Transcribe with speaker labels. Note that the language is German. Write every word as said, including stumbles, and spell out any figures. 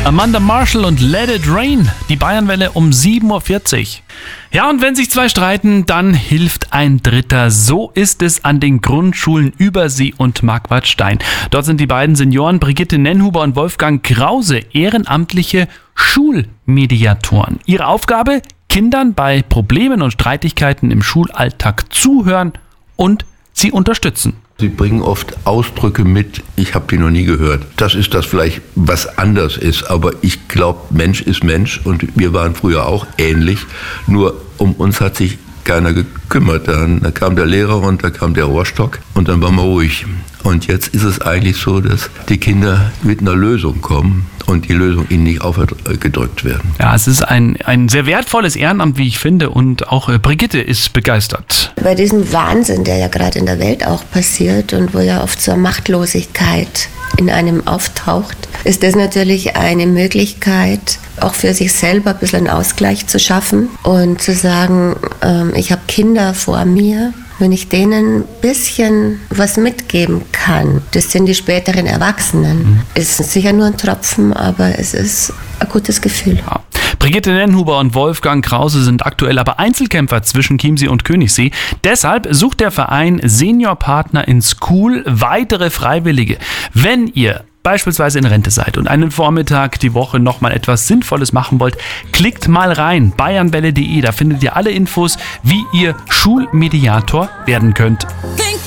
Speaker 1: Amanda Marshall und Let It Rain, die Bayernwelle um sieben Uhr vierzig. Ja, und wenn sich zwei streiten, dann hilft ein Dritter. So ist es an den Grundschulen Übersee und Marquardstein. Dort sind die beiden Senioren Brigitte Nennhuber und Wolfgang Krause ehrenamtliche Schulmediatoren. Ihre Aufgabe? Kindern bei Problemen und Streitigkeiten im Schulalltag zuhören und sie unterstützen.
Speaker 2: Sie bringen oft Ausdrücke mit, ich habe die noch nie gehört. Das ist das vielleicht, was anders ist, aber ich glaube, Mensch ist Mensch und wir waren früher auch ähnlich, nur um uns hat sich keiner gekümmert. Dann da kam der Lehrer und da kam der Rohrstock und dann waren wir ruhig. Und jetzt ist es eigentlich so, dass die Kinder mit einer Lösung kommen und die Lösung ihnen nicht aufgedrückt werden.
Speaker 1: Ja, es ist ein, ein sehr wertvolles Ehrenamt, wie ich finde, und auch äh, Brigitte ist begeistert.
Speaker 3: Bei diesem Wahnsinn, der ja gerade in der Welt auch passiert und wo ja oft so eine Machtlosigkeit in einem auftaucht, ist das natürlich eine Möglichkeit, auch für sich selber ein bisschen einen Ausgleich zu schaffen und zu sagen, ähm, ich habe Kinder vor mir. Wenn ich denen ein bisschen was mitgeben kann, das sind die späteren Erwachsenen. Mhm. Es ist sicher nur ein Tropfen, aber es ist ein gutes Gefühl.
Speaker 1: Ja. Brigitte Nennhuber und Wolfgang Krause sind aktuell aber Einzelkämpfer zwischen Chiemsee und Königssee. Deshalb sucht der Verein Seniorpartner in School weitere Freiwillige. Wenn ihr beispielsweise in Rente seid und einen Vormittag die Woche nochmal etwas Sinnvolles machen wollt, klickt mal rein, bayernwelle punkt de, da findet ihr alle Infos, wie ihr Schulmediator werden könnt.